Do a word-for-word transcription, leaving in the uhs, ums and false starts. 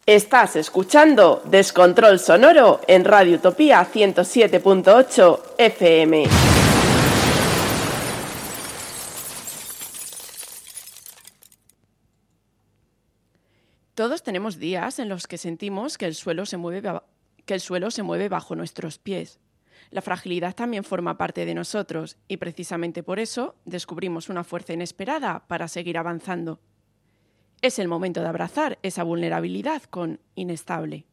Estás escuchando Descontrol Sonoro en Radio Utopía ciento siete punto ocho F M. Todos tenemos días en los que sentimos que el suelo se mueve, que el suelo se mueve bajo nuestros pies. La fragilidad también forma parte de nosotros y precisamente por eso descubrimos una fuerza inesperada para seguir avanzando. Es el momento de abrazar esa vulnerabilidad con Inestable.